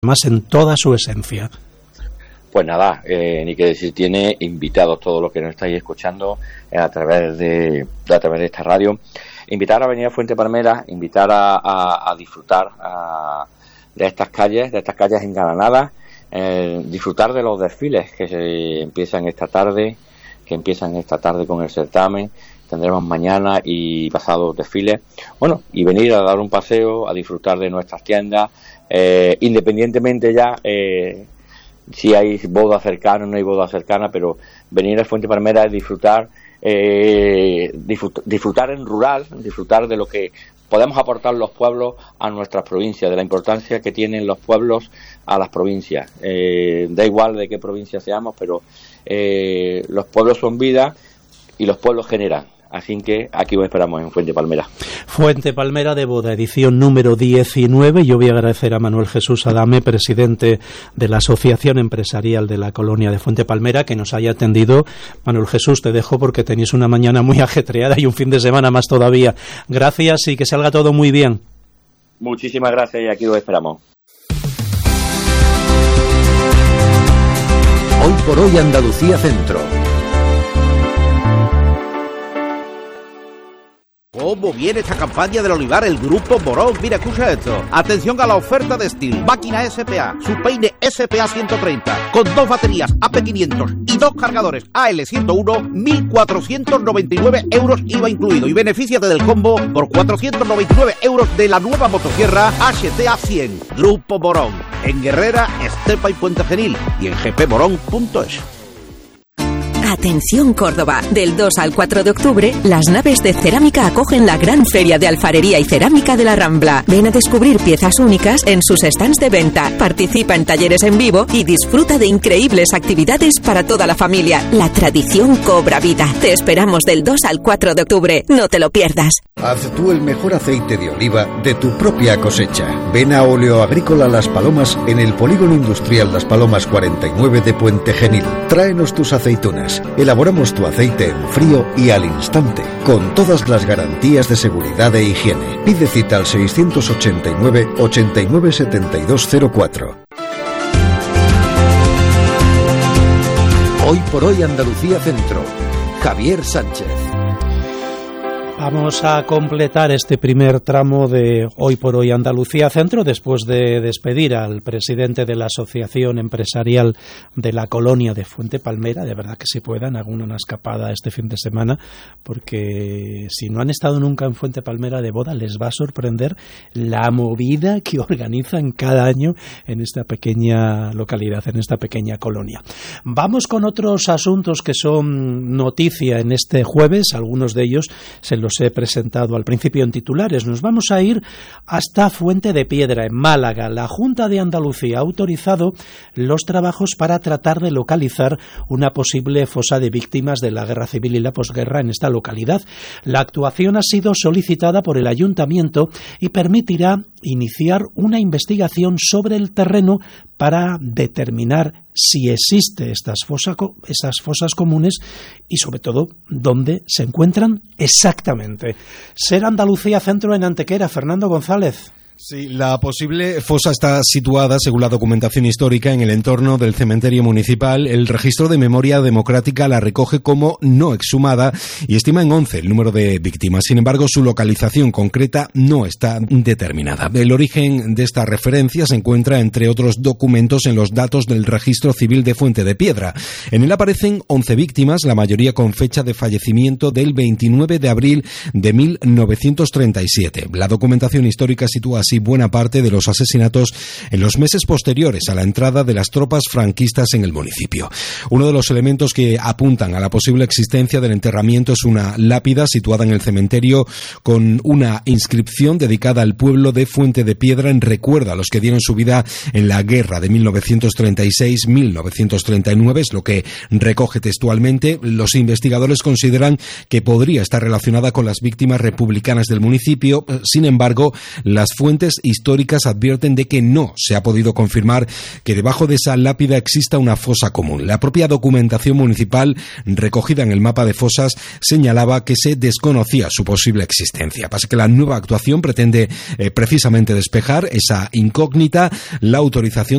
más en toda su esencia. Pues nada, ni que decir, tiene invitados todos los que nos estáis escuchando a través de esta radio. Invitar a venir a Fuente Palmera, invitar a disfrutar de estas calles engalanadas, disfrutar de los desfiles que empiezan esta tarde con el certamen. Tendremos mañana y pasado desfiles. Bueno, y venir a dar un paseo, a disfrutar de nuestras tiendas, independientemente ya si hay boda cercana o no hay boda cercana, pero venir a Fuente Palmera es disfrutar en rural, disfrutar de lo que podemos aportar los pueblos a nuestras provincias, de la importancia que tienen los pueblos a las provincias. Da igual de qué provincia seamos, pero los pueblos son vida y los pueblos generan. Así que aquí os esperamos en Fuente Palmera. Fuente Palmera de Boda, edición número 19. Yo voy a agradecer a Manuel Jesús Adame, presidente de la Asociación Empresarial de la Colonia de Fuente Palmera, que nos haya atendido. Manuel Jesús, te dejo porque tenéis una mañana muy ajetreada y un fin de semana más todavía. Gracias y que salga todo muy bien. Muchísimas gracias y aquí os esperamos. Hoy por hoy Andalucía Centro. ¿Cómo viene esta campaña del olivar? El Grupo Morón. Mira, escucha esto. Atención a la oferta de Steel. Máquina SPA. Su peine SPA 130. Con 2 baterías AP500 y 2 cargadores AL101. 1.499 euros IVA incluido. Y benefíciate del combo por 499 euros de la nueva motosierra HTA 100. Grupo Morón. En Guerrera, Estepa y Puente Genil. Y en gpmorón.es. Atención Córdoba, del 2 al 4 de octubre, las naves de cerámica acogen la gran feria de alfarería y cerámica de la Rambla. Ven a descubrir piezas únicas en sus stands de venta, participa en talleres en vivo y disfruta de increíbles actividades para toda la familia. La tradición cobra vida. Te esperamos del 2 al 4 de octubre, no te lo pierdas. Haz tú el mejor aceite de oliva de tu propia cosecha. Ven a Óleo Agrícola Las Palomas en el Polígono Industrial Las Palomas 49 de Puente Genil. Tráenos tus aceitunas. Elaboramos tu aceite en frío y al instante, con todas las garantías de seguridad e higiene. Pide cita al 689 89 7204. Hoy por hoy Andalucía Centro. Javier Sánchez. Vamos a completar este primer tramo de Hoy por Hoy Andalucía Centro después de despedir al presidente de la Asociación Empresarial de la Colonia de Fuente Palmera. De verdad que si puedan, hagan una escapada este fin de semana, porque si no han estado nunca en Fuente Palmera de Boda, les va a sorprender la movida que organizan cada año en esta pequeña localidad, en esta pequeña colonia. Vamos con otros asuntos que son noticia en este jueves. Algunos de ellos se los he presentado al principio en titulares. Nos vamos a ir hasta Fuente de Piedra, en Málaga. La Junta de Andalucía ha autorizado los trabajos para tratar de localizar una posible fosa de víctimas de la guerra civil y la posguerra en esta localidad. La actuación ha sido solicitada por el Ayuntamiento y permitirá iniciar una investigación sobre el terreno para determinar si existe esas fosas comunes y sobre todo dónde se encuentran exactamente. Ser Andalucía Centro en Antequera, Fernando González. Sí, la posible fosa está situada, según la documentación histórica, en el entorno del cementerio municipal. El registro de memoria democrática la recoge como no exhumada y estima en 11 el número de víctimas. Sin embargo, su localización concreta no está determinada. El origen de esta referencia se encuentra, entre otros documentos, en los datos del registro civil de Fuente de Piedra. En él aparecen 11 víctimas, la mayoría con fecha de fallecimiento del 29 de abril de 1937. La documentación histórica sitúa y buena parte de los asesinatos en los meses posteriores a la entrada de las tropas franquistas en el municipio. Uno de los elementos que apuntan a la posible existencia del enterramiento es una lápida situada en el cementerio con una inscripción dedicada al pueblo de Fuente de Piedra en recuerdo a los que dieron su vida en la guerra de 1936-1939, es lo que recoge textualmente. Los investigadores consideran que podría estar relacionada con las víctimas republicanas del municipio. Sin embargo, las fuentes históricas advierten de que no se ha podido confirmar que debajo de esa lápida exista una fosa común. La propia documentación municipal recogida en el mapa de fosas señalaba que se desconocía su posible existencia. Pasa que la nueva actuación pretende precisamente despejar esa incógnita. La autorización